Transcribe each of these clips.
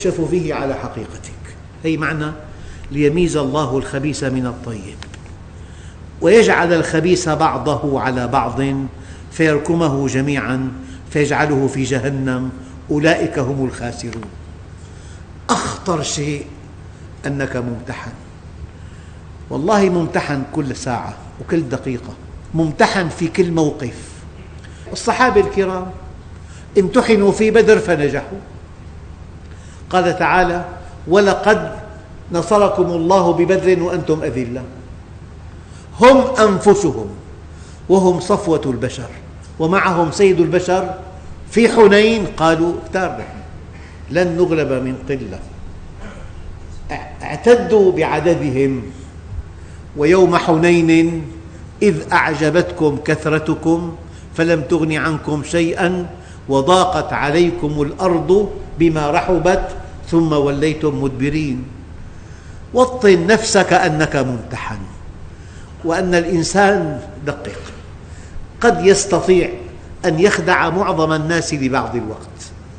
يكشف فيه على حقيقتك. هي معنى ليميز الله الخبيث من الطيب ويجعل الخبيث بعضه على بعض فيركمه جميعا فيجعله في جهنم أولئك هم الخاسرون. أخطر شيء أنك ممتحن، والله ممتحن كل ساعة وكل دقيقة، ممتحن في كل موقف. الصحابة الكرام امتحنوا في بدر فنجحوا. قال تعالى: ولقد نصركم الله ببدر وأنتم أذلة. هم أنفسهم وهم صفوة البشر ومعهم سيد البشر في حنين قالوا اختارنا لن نغلب من قلة، اعتدوا بعددهم. ويوم حنين إذ أعجبتكم كثرتكم فلم تغن عنكم شيئا وضاقت عليكم الأرض بما رحبت ثم وليتم مدبرين. وطن نفسك أنك ممتحن، وأن الإنسان دقق قد يستطيع أن يخدع معظم الناس لبعض الوقت،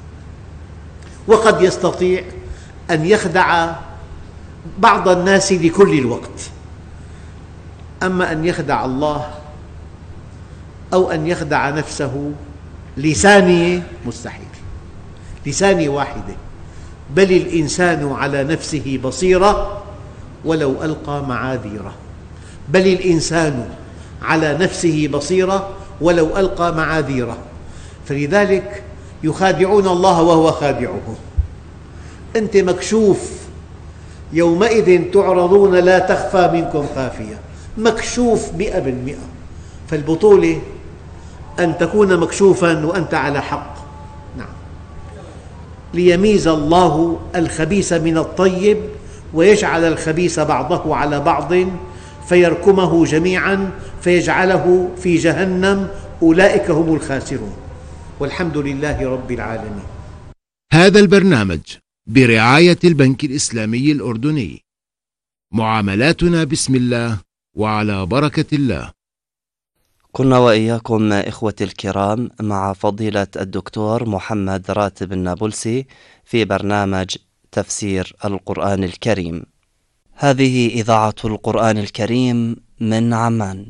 وقد يستطيع أن يخدع بعض الناس لكل الوقت. أما أن يخدع الله أو أن يخدع نفسه لثانية مستحيل، لثانية واحدة. بل الإنسان على نفسه بصيرة ولو ألقى معاذيره. بل الإنسان على نفسه بصيرة ولو ألقى معاذيره. فلذلك يخادعون الله وهو خادعهم. أنت مكشوف، يومئذ تعرضون لا تخفى منكم خافية، مكشوف 100%. فالبطولة أن تكون مكشوفا وأنت على حق. نعم. ليميز الله الخبيث من الطيب ويجعل الخبيث بعضه على بعض فيركمه جميعا فيجعله في جهنم أولئك هم الخاسرون. والحمد لله رب العالمين. هذا البرنامج برعاية البنك الإسلامي الأردني. معاملاتنا بسم الله وعلى بركة الله. كنا وإياكم إخوتي الكرام مع فضيلة الدكتور محمد راتب النابلسي في برنامج تفسير القرآن الكريم. هذه إذاعة القرآن الكريم من عمان.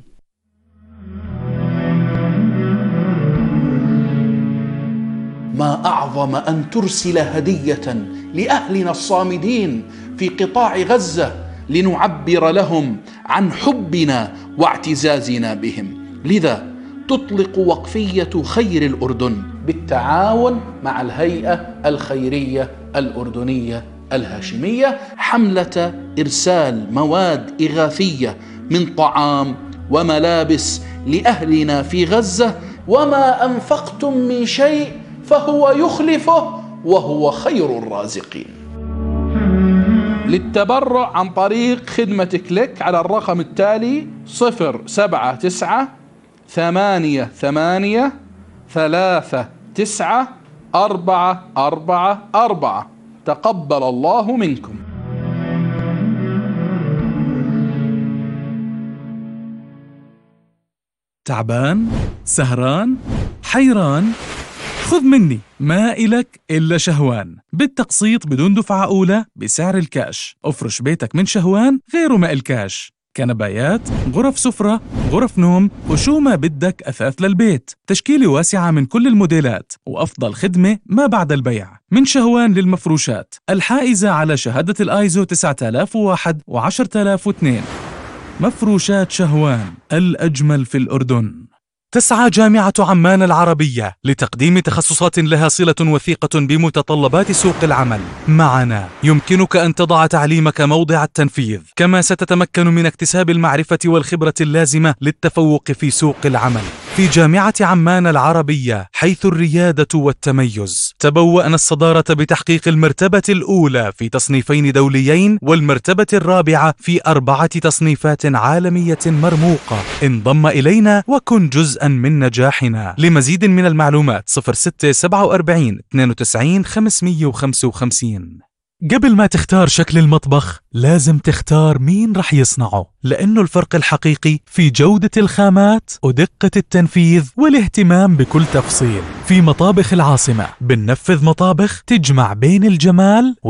ما أعظم أن ترسل هدية لأهلنا الصامدين في قطاع غزة لنعبر لهم عن حبنا واعتزازنا بهم. لذا تطلق وقفية خير الأردن بالتعاون مع الهيئة الخيرية الأردنية الهاشمية حملة إرسال مواد إغاثية من طعام وملابس لأهلنا في غزة. وما أنفقتم من شيء فهو يخلفه وهو خير الرازقين. للتبرع عن طريق خدمة كليك على الرقم التالي 07938394444. تقبل الله منكم. تعبان؟ سهران؟ حيران؟ خذ مني، ما إلك إلا شهوان، بالتقسيط بدون دفعة أولى بسعر الكاش. افرش بيتك من شهوان غيره ما الكاش. كنبايات، غرف سفرة، غرف نوم، وشو ما بدك أثاث للبيت. تشكيلة واسعة من كل الموديلات وأفضل خدمة ما بعد البيع. من شهوان للمفروشات الحائزة على شهادة الآيزو 9001 و10002. مفروشات شهوان الأجمل في الأردن. تسعى جامعة عمان العربية لتقديم تخصصات لها صلة وثيقة بمتطلبات سوق العمل. معنا يمكنك أن تضع تعليمك موضع التنفيذ، كما ستتمكن من اكتساب المعرفة والخبرة اللازمة للتفوق في سوق العمل. في جامعة عمان العربية حيث الريادة والتميز. تبوأنا الصدارة بتحقيق المرتبة الأولى في تصنيفين دوليين والمرتبة الرابعة في 4 تصنيفات عالمية مرموقة. انضم إلينا وكن جزءا من نجاحنا. لمزيد من المعلومات 06 47 92 555. قبل ما تختار شكل المطبخ لازم تختار مين رح يصنعه، لأنه الفرق الحقيقي في جودة الخامات ودقة التنفيذ والاهتمام بكل تفصيل. في مطابخ العاصمة بننفذ مطابخ تجمع بين الجمال